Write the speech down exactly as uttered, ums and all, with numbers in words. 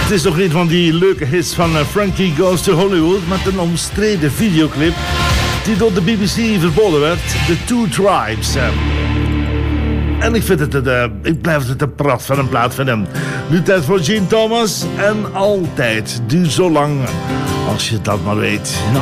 Het is toch een van die leuke hits van uh, Frankie Goes to Hollywood met een omstreden videoclip die door de B B C verboden werd, The Two Tribes. Uh, en ik vind het, uh, ik blijf het een pracht van een plaat van hem. Nu tijd voor Gene Thomas en altijd duurt zo lang als je dat maar weet.